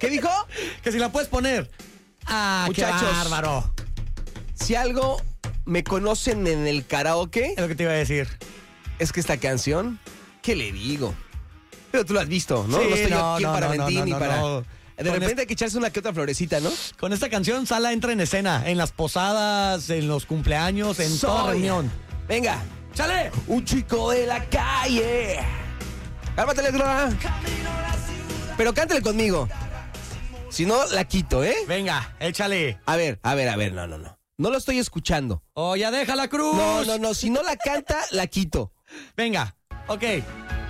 ¿Qué dijo? Que si la puedes poner. Ah, Muchachos. qué bárbaro. Si algo me conocen en el karaoke, Es lo que te iba a decir. es que esta canción, ¿qué le digo? Pero tú lo has visto, ¿no? Sí, no estoy yo no, aquí no, para no, mentir no, ni no, para... no. De Con repente hay que echarse una que otra florecita, ¿no? Con esta canción, Sala entra en escena. En las posadas, en los cumpleaños, en toda Soy- reunión. Venga, ¡Chale! un chico de la calle. Cálmate, Letra. Pero cántale conmigo. Si no, la quito, ¿eh? Venga, échale. A ver, no. No lo estoy escuchando. Oh, ya deja la cruz. No. Si no la canta, la quito. Venga, ok.